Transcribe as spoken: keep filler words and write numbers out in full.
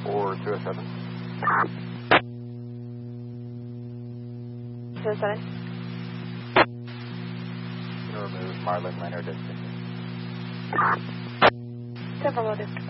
for two oh seven. two oh seven. Going to remove Marlin Leonard at six. Several loaded.